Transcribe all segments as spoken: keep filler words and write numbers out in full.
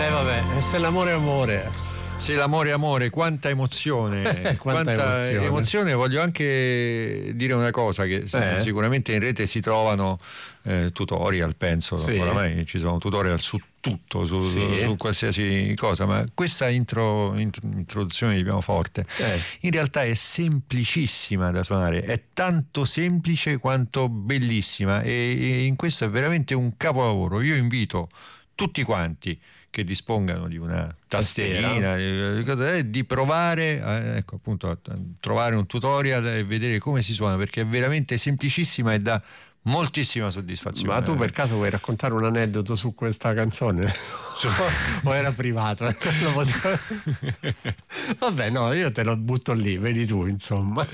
Eh vabbè, se l'amore è amore. Sì, l'amore è amore, quanta emozione, quanta, quanta emozione. emozione. Voglio anche dire una cosa, che eh. sicuramente in rete si trovano eh, tutorial, penso, sì. oramai ci sono tutorial su tutto, su, sì. su, su qualsiasi cosa, ma questa intro, intro, introduzione di pianoforte eh. in realtà è semplicissima da suonare, è tanto semplice quanto bellissima, e, e in questo è veramente un capolavoro. Io invito tutti quanti che dispongano di una tastierina eh, di provare eh, ecco appunto a trovare un tutorial e vedere come si suona, perché è veramente semplicissima e dà moltissima soddisfazione. Ma tu per caso vuoi raccontare un aneddoto su questa canzone? O era privato? Vabbè, no, io te lo butto lì, vedi tu, insomma,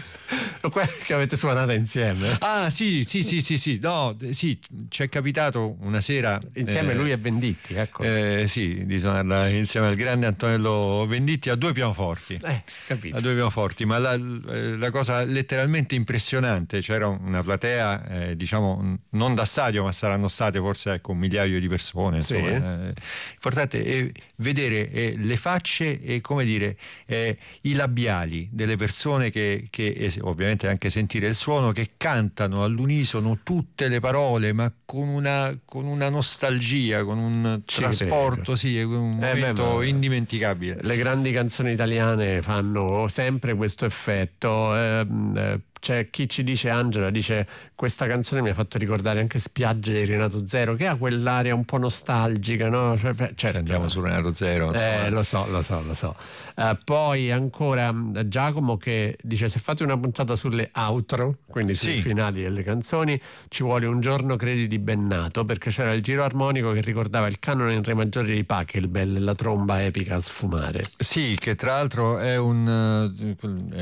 che avete suonato insieme. Ah sì sì sì sì sì no sì ci è capitato una sera insieme, eh, lui e Venditti, ecco. Eh, sì, di suonarla insieme al grande Antonello Venditti a due pianoforti. Eh, capito. A due pianoforti, ma la, la cosa letteralmente impressionante, c'era una platea, eh, diciamo non da stadio, ma saranno state forse ecco un migliaio di persone, insomma. Sì. Eh, importante è vedere eh, le facce e, come dire, eh, i labiali delle persone che, che e ovviamente anche sentire il suono, che cantano all'unisono tutte le parole, ma con una, con una nostalgia, con un Ci trasporto, sì, è un momento eh beh, indimenticabile. Le grandi canzoni italiane fanno sempre questo effetto. Eh, c'è chi ci dice, Angela dice, questa canzone mi ha fatto ricordare anche Spiagge di Renato Zero, che ha quell'area un po' nostalgica, no? Cioè, beh, certo, andiamo su Renato Zero, eh, lo so, lo so, lo so. Uh, poi ancora Giacomo che dice, se fate una puntata sulle outro, quindi sui sì. finali delle canzoni, ci vuole Un giorno credi di Bennato, perché c'era il giro armonico che ricordava il canone in re maggiore di Pachelbel e la tromba epica a sfumare. Sì, che tra l'altro è un,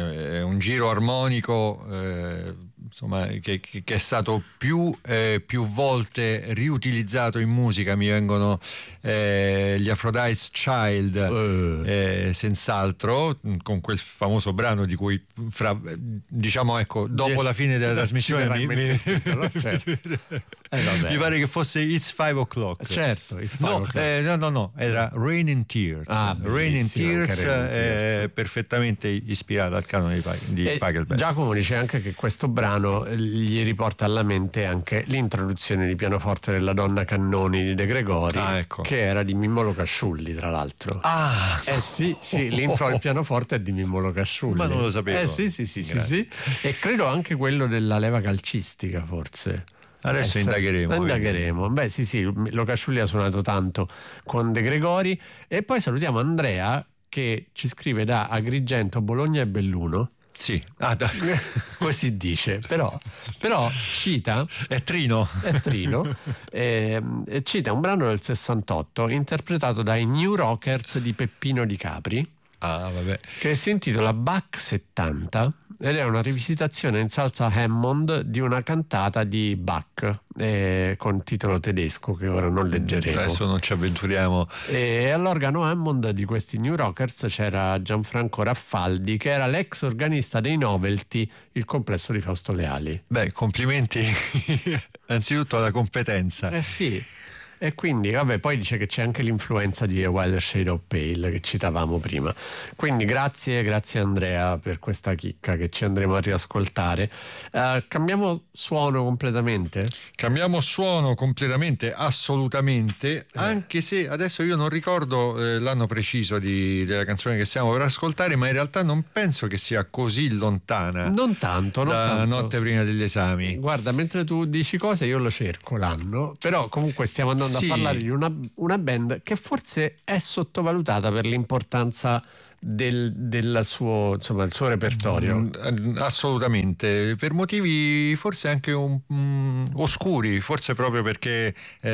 è un giro armonico eh, insomma che, che è stato più, eh, più volte riutilizzato in musica. Mi vengono eh, gli Aphrodite's Child, uh. eh, senz'altro, con quel famoso brano di cui fra, diciamo ecco dopo Dieci, la fine della trasmissione mi, mi, no, certo. eh, mi pare che fosse It's Five O'Clock. Certo, it's five no, o'clock. Eh, no, no, no, era Rain and Tears. Ah, Rain and Tears è eh, perfettamente ispirata al canone di, di Pachelbel. Giacomo dice anche che questo brano gli riporta alla mente anche l'introduzione di pianoforte della Donna Cannoni di De Gregori, ah, ecco. che era di Mimmolo Casciulli, tra l'altro. Ah, eh sì, sì, l'intro al pianoforte è di Mimmolo Casciulli. Ma non lo sapevo. Eh sì, sì, sì, sì, sì. E credo anche quello della leva calcistica, forse. Adesso eh, indagheremo. Indagheremo. Beh, sì, sì, Lo Casciulli ha suonato tanto con De Gregori. E poi salutiamo Andrea che ci scrive da Agrigento, Bologna e Belluno. Sì, ah, da... così dice, però, però cita è Trino, è Trino eh, cita un brano del sessantotto interpretato dai New Rockers di Peppino Di Capri, ah, vabbè. che si intitola Bach settanta ed è una rivisitazione in salsa Hammond di una cantata di Bach eh, con titolo tedesco che ora non leggeremo. Adesso non ci avventuriamo. E all'organo Hammond di questi New Rockers c'era Gianfranco Raffaldi, che era l'ex organista dei Novelty, il complesso di Fausto Leali. Beh, complimenti anzitutto alla competenza. Eh sì. E quindi, vabbè, poi dice che c'è anche l'influenza di A Wider Shade of Pale che citavamo prima. Quindi grazie, grazie Andrea per questa chicca che ci andremo a riascoltare. Uh, cambiamo suono completamente? Cambiamo suono completamente, assolutamente, eh. anche se adesso io non ricordo eh, l'anno preciso di, della canzone che stiamo per ascoltare, ma in realtà non penso che sia così lontana. Non tanto, non la tanto. Notte prima degli esami. Guarda, mentre tu dici cose io lo cerco l'anno, però comunque stiamo andando sì. a parlare di una, una band che forse è sottovalutata per l'importanza del, del suo, insomma, il suo repertorio. Mm, assolutamente, per motivi forse anche un, um, oscuri, forse proprio perché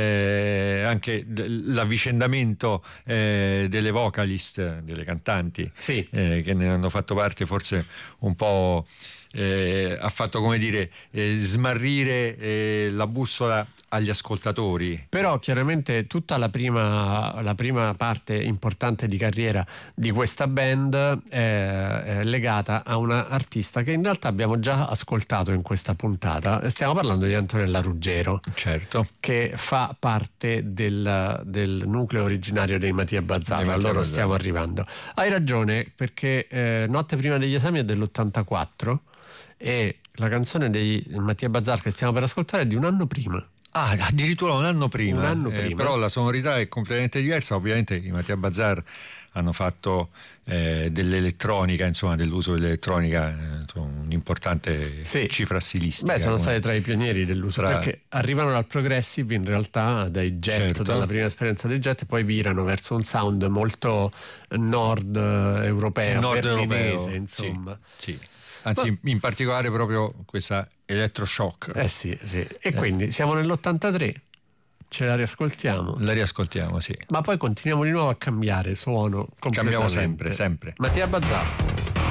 eh, anche l'avvicendamento eh, delle vocalist, delle cantanti, sì. eh, che ne hanno fatto parte forse un po' eh, ha fatto, come dire, eh, smarrire eh, la bussola agli ascoltatori. Però chiaramente tutta la prima, la prima parte importante di carriera di questa band è, è legata a una artista che in realtà abbiamo già ascoltato in questa puntata. Stiamo parlando di Antonella Ruggero, certo, che fa parte del, del nucleo originario dei Mattia Bazzato. Allora stiamo arrivando. Hai ragione, perché eh, Notte prima degli esami è dell'ottantaquattro e la canzone dei Mattia Bazzato che stiamo per ascoltare è di un anno prima. Ah, addirittura un anno prima, un anno eh, prima. Però la sonorità è completamente diversa. Ovviamente i Mattia Bazar hanno fatto eh, dell'elettronica, insomma dell'uso dell'elettronica, eh, un'importante sì. cifra stilistica. Beh, sono stati tra i pionieri dell'uso, tra... perché arrivano dal progressive in realtà, dai jet, certo. dalla prima esperienza dei jet, e poi virano verso un sound molto nord europeo, nord berlinese, europeo, insomma. Sì, sì. Anzi, ma... in particolare proprio questa electroshock. Eh sì, sì. E eh. quindi siamo nell'ottantatré, ce la riascoltiamo. La riascoltiamo, sì. Ma poi continuiamo di nuovo a cambiare suono completamente. Cambiamo sempre, sempre. Mattia Bazzato.